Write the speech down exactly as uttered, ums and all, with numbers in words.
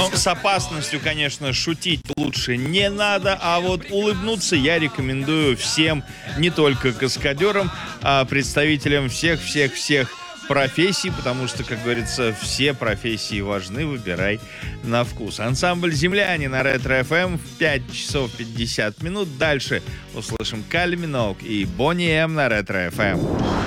Но с опасностью, конечно, шутить лучше не надо, а вот улыбнуться я рекомендую всем, не только каскадерам, а представителям всех-всех-всех профессий, потому что, как говорится, все профессии важны, выбирай на вкус. Ансамбль «Земляне» на Ретро-эф эм в пять часов пятьдесят минут. Дальше услышим Кали Миноуг и Бонни М на Ретро-эф эм.